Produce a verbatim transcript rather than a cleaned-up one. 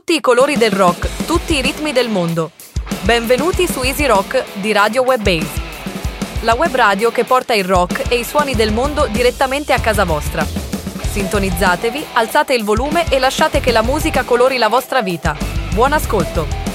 Tutti i colori del rock, tutti i ritmi del mondo. Benvenuti su Easy Rock di Radio Webbase, la web radio che porta il rock e i suoni del mondo direttamente a casa vostra. Sintonizzatevi, alzate il volume e lasciate che la musica colori la vostra vita. Buon ascolto!